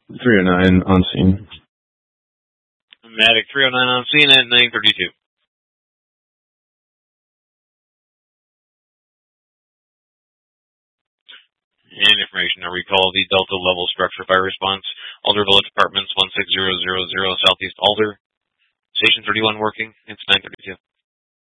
309 on scene. Medic 309 on scene at 9:32. And information to recall the Delta level structure fire response. Alder Village Apartments 16000 Southeast Alder. Station 31 working. It's 9:32.